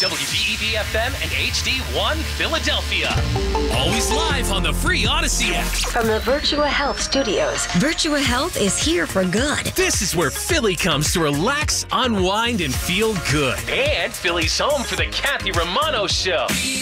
WDEV FM and HD1 Philadelphia. Always live on the free Odyssey app. From the Virtua Health Studios, Virtua Health is here for good. This is where Philly comes to relax, unwind, and feel good. And Philly's home for the Kathy Romano Show.